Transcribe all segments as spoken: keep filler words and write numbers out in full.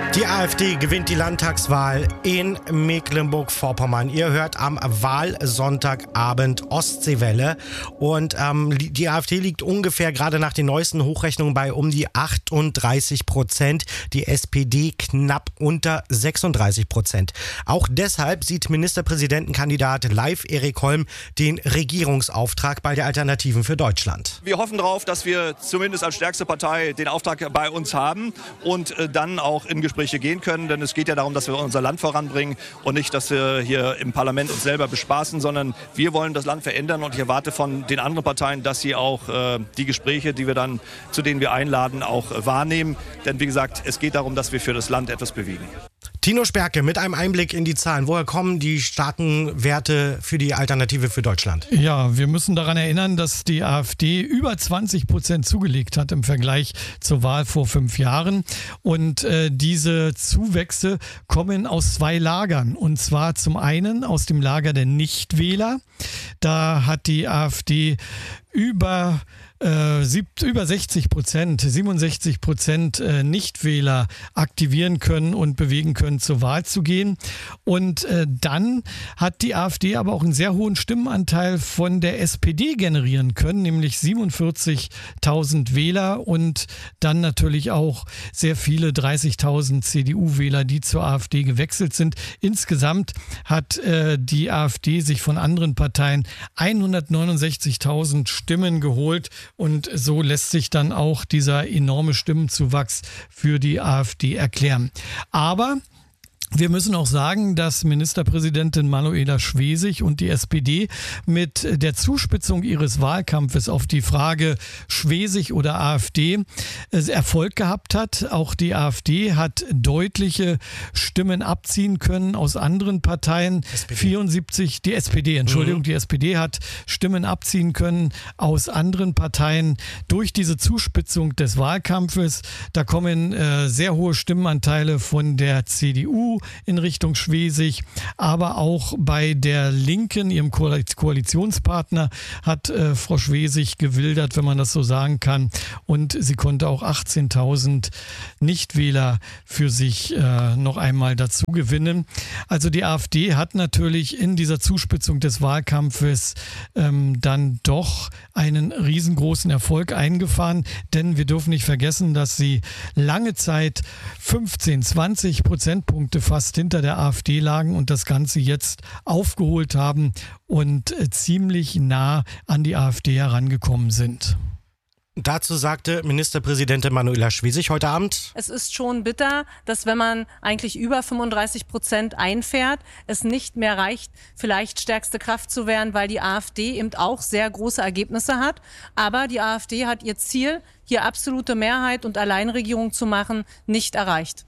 Die AfD gewinnt die Landtagswahl in Mecklenburg-Vorpommern. Ihr hört am Wahlsonntagabend Ostseewelle. Und ähm, die AfD liegt ungefähr gerade nach den neuesten Hochrechnungen bei um die achtunddreißig Prozent. Die S P D knapp unter sechsunddreißig Prozent. Auch deshalb sieht Ministerpräsidentenkandidat Leif Erik Holm den Regierungsauftrag bei der Alternativen für Deutschland. Wir hoffen darauf, dass wir zumindest als stärkste Partei den Auftrag bei uns haben und äh, dann auch in Gesprächen gehen können, denn es geht ja darum, dass wir unser Land voranbringen und nicht, dass wir hier im Parlament uns selber bespaßen, sondern wir wollen das Land verändern und ich erwarte von den anderen Parteien, dass sie auch äh, die Gespräche, die wir dann, zu denen wir einladen, auch äh, wahrnehmen, denn wie gesagt, es geht darum, dass wir für das Land etwas bewegen. Tino Sperke mit einem Einblick in die Zahlen. Woher kommen die starken Werte für die Alternative für Deutschland? Ja, wir müssen daran erinnern, dass die AfD über zwanzig Prozent zugelegt hat im Vergleich zur Wahl vor fünf Jahren. Und äh, diese Zuwächse kommen aus zwei Lagern. Und zwar zum einen aus dem Lager der Nichtwähler. Da hat die AfD über Äh, sieb, über sechzig Prozent, siebenundsechzig Prozent äh, Nichtwähler aktivieren können und bewegen können, zur Wahl zu gehen. Und äh, dann hat die AfD aber auch einen sehr hohen Stimmenanteil von der S P D generieren können, nämlich siebenundvierzigtausend Wähler und dann natürlich auch sehr viele dreißigtausend C D U-Wähler, die zur AfD gewechselt sind. Insgesamt hat äh, die AfD sich von anderen Parteien hundertneunundsechzigtausend Stimmen geholt. Und so lässt sich dann auch dieser enorme Stimmenzuwachs für die AfD erklären. Aber wir müssen auch sagen, dass Ministerpräsidentin Manuela Schwesig und die S P D mit der Zuspitzung ihres Wahlkampfes auf die Frage Schwesig oder AfD Erfolg gehabt hat. Auch die AfD hat deutliche Stimmen abziehen können aus anderen Parteien. S P D. vierundsiebzig, die S P D, Entschuldigung, mhm. die S P D hat Stimmen abziehen können aus anderen Parteien durch diese Zuspitzung des Wahlkampfes. Da kommen äh, sehr hohe Stimmenanteile von der C D U in Richtung Schwesig, aber auch bei der Linken, ihrem Koalitionspartner, hat äh, Frau Schwesig gewildert, wenn man das so sagen kann. Und sie konnte auch achtzehntausend Nichtwähler für sich äh, noch einmal dazu gewinnen. Also die AfD hat natürlich in dieser Zuspitzung des Wahlkampfes ähm, dann doch einen riesengroßen Erfolg eingefahren, denn wir dürfen nicht vergessen, dass sie lange Zeit fünfzehn, zwanzig Prozentpunkte fast hinter der AfD lagen und das Ganze jetzt aufgeholt haben und äh, ziemlich nah an die AfD herangekommen sind. Dazu sagte Ministerpräsidentin Manuela Schwesig heute Abend: Es ist schon bitter, dass wenn man eigentlich über fünfunddreißig Prozent einfährt, es nicht mehr reicht, vielleicht stärkste Kraft zu werden, weil die AfD eben auch sehr große Ergebnisse hat. Aber die AfD hat ihr Ziel, hier absolute Mehrheit und Alleinregierung zu machen, nicht erreicht.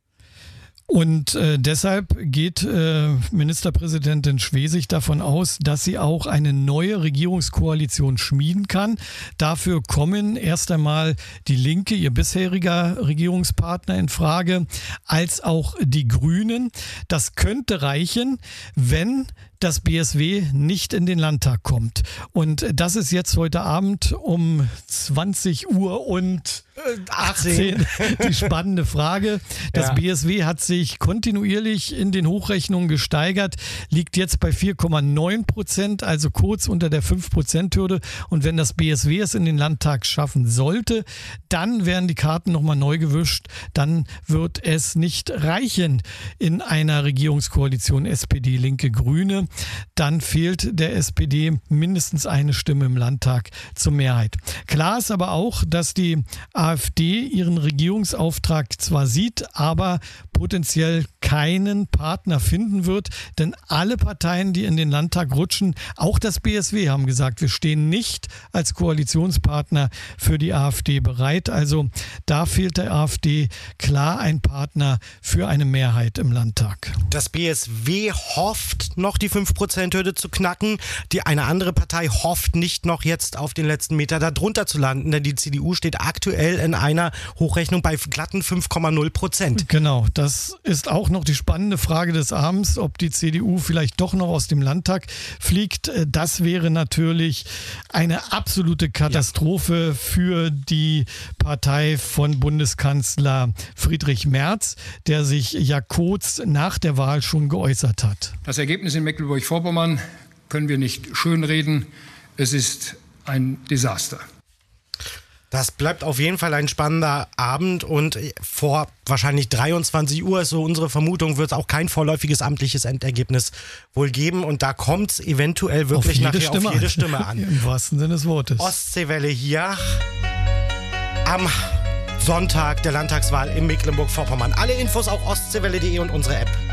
Und äh, deshalb geht äh, Ministerpräsidentin Schwesig davon aus, dass sie auch eine neue Regierungskoalition schmieden kann. Dafür kommen erst einmal die Linke, ihr bisheriger Regierungspartner, in Frage, als auch die Grünen. Das könnte reichen, wenn das B S W nicht in den Landtag kommt. Und das ist jetzt heute Abend um zwanzig Uhr und achtzehn die spannende Frage. Das ja. B S W hat sich kontinuierlich in den Hochrechnungen gesteigert, liegt jetzt bei vier Komma neun Prozent, also kurz unter der fünf Prozent Hürde. Und wenn das B S W es in den Landtag schaffen sollte, dann werden die Karten nochmal neu gewischt. Dann wird es nicht reichen in einer Regierungskoalition S P D, Linke, Grüne. Dann fehlt der S P D mindestens eine Stimme im Landtag zur Mehrheit. Klar ist aber auch, dass die AfD ihren Regierungsauftrag zwar sieht, aber potenziell keinen Partner finden wird, denn alle Parteien, die in den Landtag rutschen, auch das B S W, haben gesagt, wir stehen nicht als Koalitionspartner für die AfD bereit. Also da fehlt der AfD klar ein Partner für eine Mehrheit im Landtag. Das B S W hofft noch die fünf Prozent Hürde zu knacken. Die eine andere Partei hofft nicht noch jetzt auf den letzten Meter darunter zu landen, denn die C D U steht aktuell in einer Hochrechnung bei glatten fünf Komma null Prozent. Genau, das ist auch noch die spannende Frage des Abends, ob die C D U vielleicht doch noch aus dem Landtag fliegt. Das wäre natürlich eine absolute Katastrophe ja. für die Partei von Bundeskanzler Friedrich Merz, der sich ja kurz nach der Wahl schon geäußert hat. Das Ergebnis in Mecklenburg-Vorpommern können wir nicht schönreden. Es ist ein Desaster. Das bleibt auf jeden Fall ein spannender Abend und vor wahrscheinlich dreiundzwanzig Uhr, ist so unsere Vermutung, wird es auch kein vorläufiges amtliches Endergebnis wohl geben und da kommt es eventuell wirklich auf nachher Stimme auf jede an. Stimme an. Im wahrsten Sinne des Wortes. Ostseewelle hier am Sonntag der Landtagswahl in Mecklenburg-Vorpommern. Alle Infos auf ostseewelle punkt de und unsere App.